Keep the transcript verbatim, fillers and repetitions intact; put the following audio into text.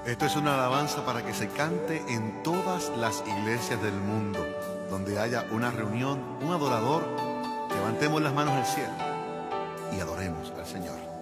Esto es una alabanza para que se cante en todas las iglesias del mundo. Donde haya una reunión, un adorador, levantemos las manos al cielo y adoremos al Señor.